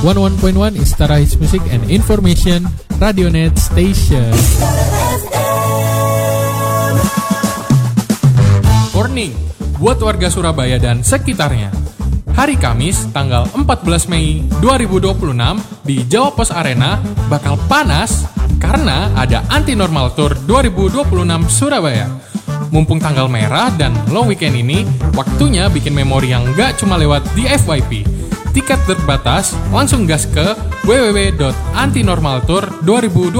101.1 Istara Hits Music and Information Radionet Station. Warning buat warga Surabaya dan sekitarnya. Hari Kamis, tanggal 14 Mei 2026 di Jawa Pos Arena bakal panas karena ada Anti Normal Tour 2026 Surabaya. Mumpung tanggal merah dan long weekend ini, waktunya bikin memori yang gak cuma lewat di FYP. Tiket terbatas, langsung gas ke www.antinormaltour2026